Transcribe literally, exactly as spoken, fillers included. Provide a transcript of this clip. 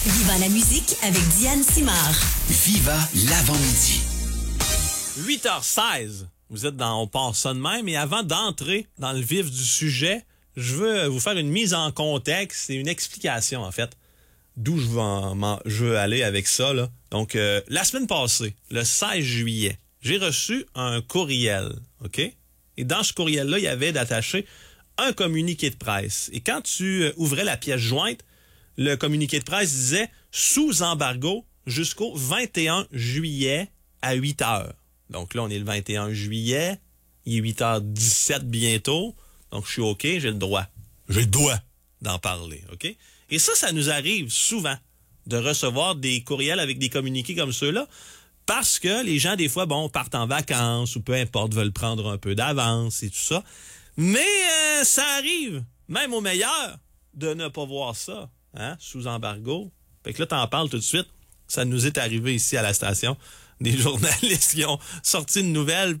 Viva la musique avec Diane Simard. Viva l'avant-midi. huit heures seize. Vous êtes dans On part ça de même. Et avant d'entrer dans le vif du sujet, je veux vous faire une mise en contexte et une explication, en fait, d'où je veux, en, je veux aller avec ça, là. Donc, euh, la semaine passée, le seize juillet, j'ai reçu un courriel, OK? Et dans ce courriel-là, il y avait d'attaché un communiqué de presse. Et quand tu euh, ouvrais la pièce jointe, le communiqué de presse disait « Sous embargo jusqu'au vingt et un juillet à huit heures ». Donc là, on est le vingt et un juillet, il est huit heures dix-sept bientôt, donc je suis OK, j'ai le droit. J'ai le droit d'en parler, OK? Et ça, ça nous arrive souvent de recevoir des courriels avec des communiqués comme ceux-là, parce que les gens, des fois, bon, partent en vacances ou peu importe, veulent prendre un peu d'avance et tout ça. Mais euh, ça arrive, même au meilleur, de ne pas voir ça, hein, sous embargo. Fait que là, t'en parles tout de suite. Ça nous est arrivé ici à la station. Des journalistes qui ont sorti une nouvelle